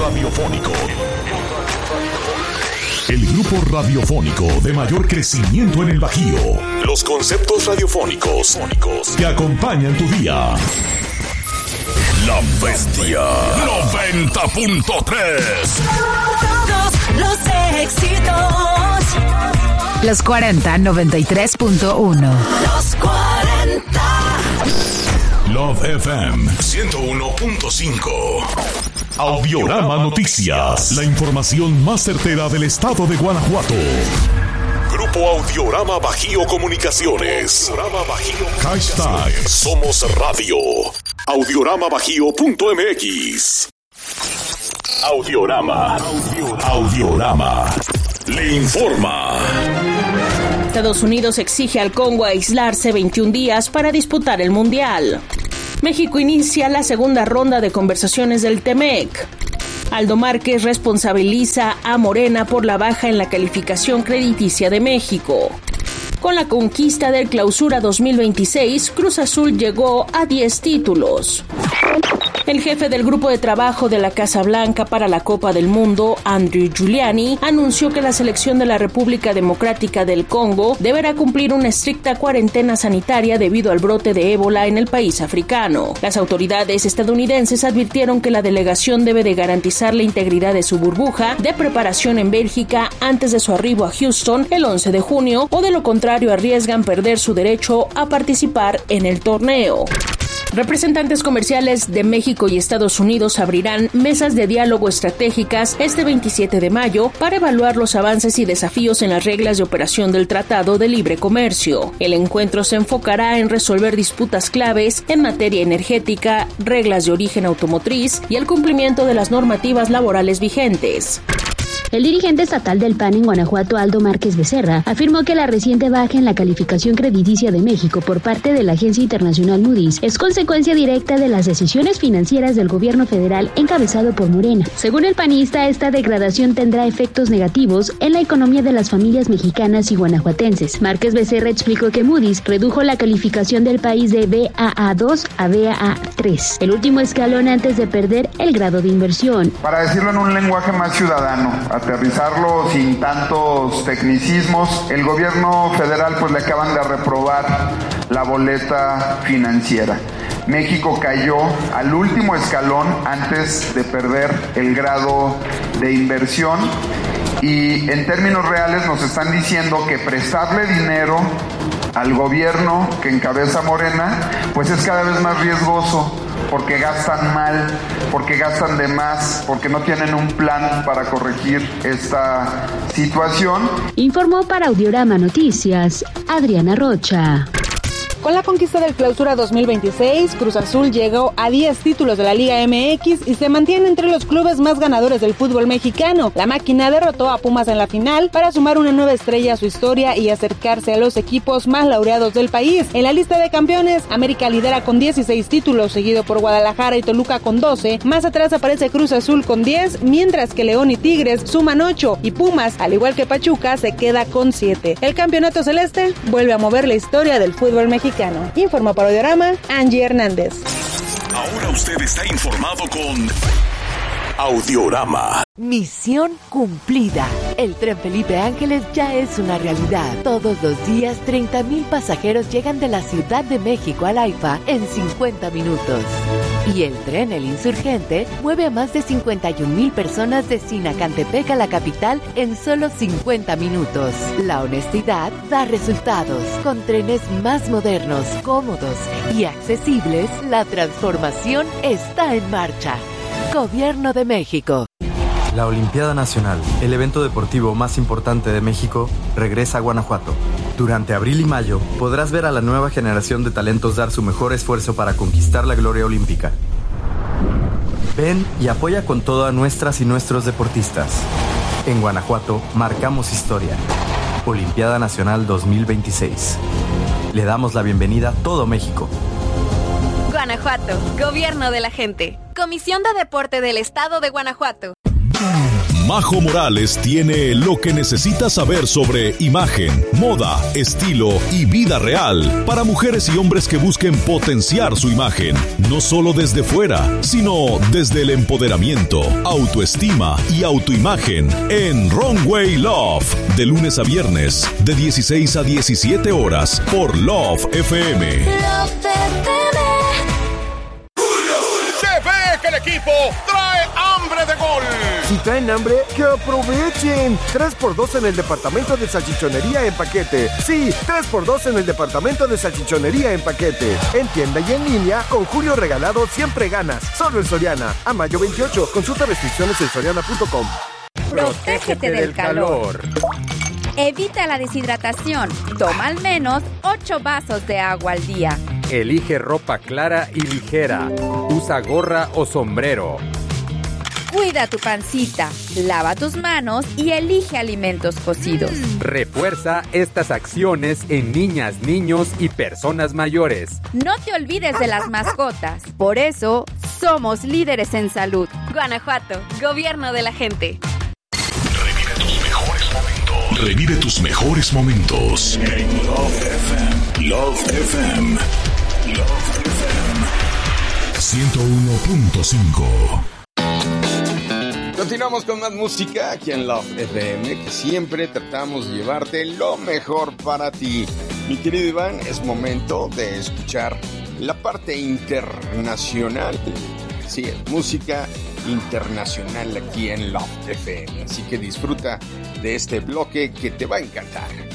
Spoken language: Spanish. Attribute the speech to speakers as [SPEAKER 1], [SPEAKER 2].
[SPEAKER 1] radiofónico. El grupo radiofónico de mayor crecimiento en el Bajío. Los conceptos radiofónicos que acompañan tu día. La Bestia 90.3.
[SPEAKER 2] Todos los éxitos.
[SPEAKER 3] Los 40 93.1.
[SPEAKER 2] Los 40.
[SPEAKER 1] Love FM 101.5. Audiorama Noticias. La información más certera del estado de Guanajuato. Grupo Audiorama Bajío Comunicaciones. Hashtag Somos Radio. Audioramabajío.mx. Audiorama. Le informa.
[SPEAKER 4] Estados Unidos exige al Congo aislarse 21 días para disputar el Mundial. México inicia la segunda ronda de conversaciones del TEMEC. Aldo Márquez responsabiliza a Morena por la baja en la calificación crediticia de México. Con la conquista del Clausura 2026, Cruz Azul llegó a 10 títulos. El jefe del grupo de trabajo de la Casa Blanca para la Copa del Mundo, Andrew Giuliani, anunció que la selección de la República Democrática del Congo deberá cumplir una estricta cuarentena sanitaria debido al brote de ébola en el país africano. Las autoridades estadounidenses advirtieron que la delegación debe de garantizar la integridad de su burbuja de preparación en Bélgica antes de su arribo a Houston el 11 de junio, o de lo contrario arriesgan perder su derecho a participar en el torneo. Representantes comerciales de México y Estados Unidos abrirán mesas de diálogo estratégicas este 27 de mayo para evaluar los avances y desafíos en las reglas de operación del Tratado de Libre Comercio. El encuentro se enfocará en resolver disputas claves en materia energética, reglas de origen automotriz y el cumplimiento de las normativas laborales vigentes.
[SPEAKER 5] El dirigente estatal del PAN en Guanajuato, Aldo Márquez Becerra, afirmó que la reciente baja en la calificación crediticia de México por parte de la agencia internacional Moody's es consecuencia directa de las decisiones financieras del gobierno federal encabezado por Morena. Según el panista, esta degradación tendrá efectos negativos en la economía de las familias mexicanas y guanajuatenses. Márquez Becerra explicó que Moody's redujo la calificación del país de Baa2 a Baa3, el último escalón antes de perder el grado de inversión.
[SPEAKER 6] Para decirlo en un lenguaje más ciudadano, aterrizarlo sin tantos tecnicismos, el gobierno federal pues le acaban de reprobar la boleta financiera. México cayó al último escalón antes de perder el grado de inversión y en términos reales nos están diciendo que prestarle dinero al gobierno que encabeza Morena pues es cada vez más riesgoso, porque gastan mal, porque gastan de más, porque no tienen un plan para corregir esta situación.
[SPEAKER 5] Informó para Audiorama Noticias, Adriana Rocha.
[SPEAKER 7] Con la conquista del Clausura 2026, Cruz Azul llegó a 10 títulos de la Liga MX y se mantiene entre los clubes más ganadores del fútbol mexicano. La máquina derrotó a Pumas en la final para sumar una nueva estrella a su historia y acercarse a los equipos más laureados del país. En la lista de campeones, América lidera con 16 títulos, seguido por Guadalajara y Toluca con 12. Más atrás aparece Cruz Azul con 10, mientras que León y Tigres suman 8 y Pumas, al igual que Pachuca, se queda con 7. El campeonato celeste vuelve a mover la historia del fútbol mexicano. Informa para Audiorama, Angie Hernández.
[SPEAKER 1] Ahora usted está informado con Audiorama.
[SPEAKER 8] Misión cumplida. El Tren Felipe Ángeles ya es una realidad. Todos los días, 30,000 pasajeros llegan de la Ciudad de México al AIFA en 50 minutos. Y el tren El Insurgente mueve a más de 51,000 personas de Sinacantepec a la capital en solo 50 minutos. La honestidad da resultados. Con trenes más modernos, cómodos y accesibles, la transformación está en marcha. Gobierno de México.
[SPEAKER 9] La Olimpiada Nacional, el evento deportivo más importante de México, regresa a Guanajuato. Durante abril y mayo podrás ver a la nueva generación de talentos dar su mejor esfuerzo para conquistar la gloria olímpica. Ven y apoya con todo a nuestras y nuestros deportistas. En Guanajuato marcamos historia. Olimpiada Nacional 2026. Le damos la bienvenida a todo México.
[SPEAKER 10] Guanajuato, Gobierno de la Gente. Comisión de Deporte del Estado de Guanajuato.
[SPEAKER 1] Majo Morales tiene lo que necesitas saber sobre imagen, moda, estilo y vida real para mujeres y hombres que busquen potenciar su imagen, no solo desde fuera, sino desde el empoderamiento, autoestima y autoimagen en Runway Love, de lunes a viernes, de 16 a 17 horas por Love FM.
[SPEAKER 10] Se ve que el equipo trae hambre de gol.
[SPEAKER 11] Si traen hambre, que aprovechen. 3x2 en el departamento de salchichonería en paquete. Sí, 3x2 en el departamento de salchichonería en paquete. En tienda y en línea, con Julio Regalado siempre ganas. Solo en Soriana. A mayo 28. Consulta restricciones en soriana.com.
[SPEAKER 12] Protégete del calor. Evita la deshidratación. Toma al menos 8 vasos de agua al día.
[SPEAKER 13] Elige ropa clara y ligera. Usa gorra o sombrero.
[SPEAKER 12] Cuida tu pancita, lava tus manos y elige alimentos cocidos.
[SPEAKER 13] Refuerza estas acciones en niñas, niños y personas mayores.
[SPEAKER 12] No te olvides de las mascotas. Por eso, somos líderes en salud.
[SPEAKER 14] Guanajuato, gobierno de la gente.
[SPEAKER 1] Revive tus mejores momentos en Love FM. Love FM. Love FM 101.5.
[SPEAKER 10] Continuamos con más música aquí en Love FM, que siempre tratamos de llevarte lo mejor para ti. Mi querido Iván, es momento de escuchar la parte internacional. Sí, música internacional aquí en Love FM. Así que disfruta de este bloque que te va a encantar.